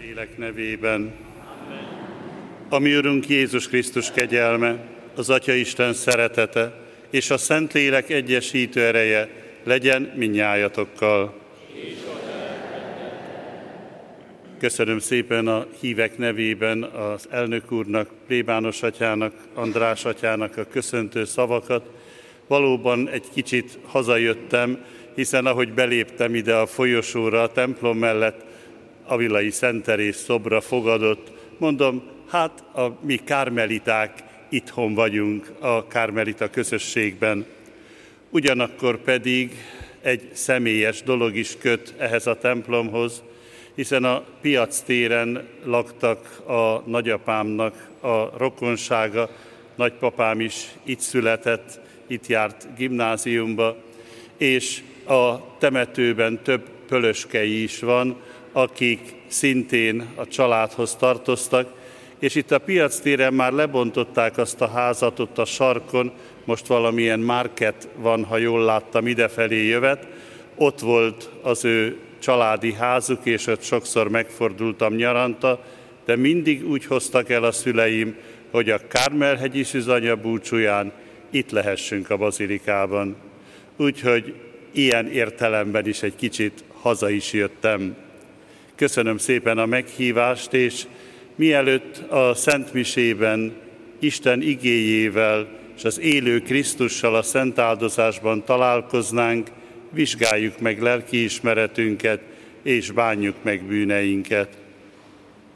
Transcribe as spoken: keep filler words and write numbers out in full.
Lélek nevében. A mi Urunk Jézus Krisztus kegyelme, az Atyaisten szeretete és a Szentlélek egyesítő ereje legyen mindnyájatokkal. Köszönöm szépen a hívek nevében az elnök úrnak, plébános atyának, András atyának a köszöntő szavakat. Valóban egy kicsit hazajöttem, hiszen ahogy beléptem ide a folyosóra, a templom mellett Avilai Szent Terés szobra fogadott. Mondom, hát a mi kármeliták itthon vagyunk a kármelita közösségben. Ugyanakkor pedig egy személyes dolog is köt ehhez a templomhoz, hiszen a Piac téren laktak a nagyapámnak a rokonsága, nagypapám is itt született, itt járt gimnáziumba, és a temetőben több pölöskei is van, akik szintén a családhoz tartoztak, és itt a Piac téren már lebontották azt a házat ott a sarkon, most valamilyen market van, ha jól láttam, idefelé jövet, ott volt az ő családi házuk, és ott sokszor megfordultam nyaranta, de mindig úgy hoztak el a szüleim, hogy a Kármel-hegyi Szűzanya búcsúján itt lehessünk a bazilikában. Úgyhogy ilyen értelemben is egy kicsit haza is jöttem. Köszönöm szépen a meghívást, és mielőtt a Szent Misében Isten igéjével és az élő Krisztussal a szent áldozásban találkoznánk, vizsgáljuk meg lelkiismeretünket, és bánjuk meg bűneinket.